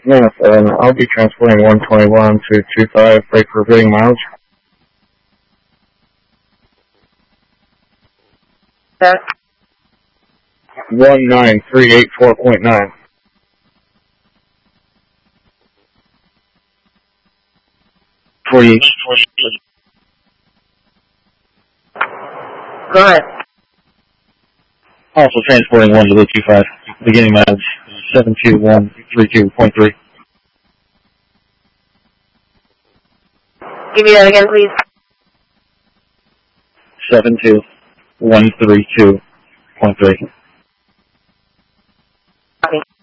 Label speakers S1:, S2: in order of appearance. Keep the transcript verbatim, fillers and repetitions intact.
S1: Yes, um, I'll be transporting one twenty-one to two five, break for repeating mileage.
S2: That.
S1: one nine three eight four point nine. forty-eight.
S2: Go ahead.
S1: Also transporting one to the two five, beginning mileage seven two one three two point three.
S2: Give me that again, please.
S1: seven two one three two point three.
S2: Copy.